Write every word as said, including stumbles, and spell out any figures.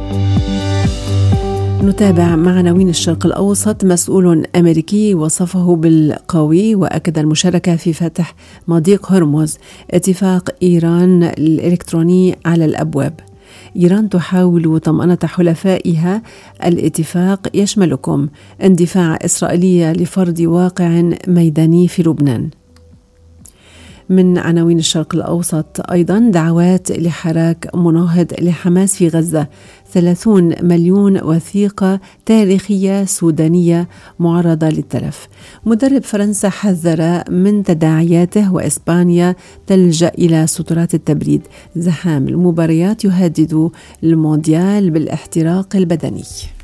نتابع مع عناوين الشرق الأوسط. مسؤول أمريكي وصفه بالقوي وأكد المشاركة في فتح مضيق هرمز. اتفاق إيران الإلكتروني على الأبواب. إيران تحاول طمأنة حلفائها. الاتفاق يشملكم اندفاع إسرائيلية لفرض واقع ميداني في لبنان. من عناوين الشرق الأوسط أيضا دعوات لحراك مناهض لحماس في غزة. ثلاثون مليون وثيقة تاريخية سودانية معرضة للتلف. مدرب فرنسا حذر من تداعياته وإسبانيا تلجأ إلى سترات التبريد. زحام المباريات يهدد المونديال بالاحتراق البدني.